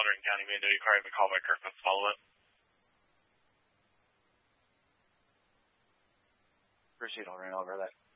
Luzerne County. May I know you call the call back or follow-up? Proceed, I'll run over that.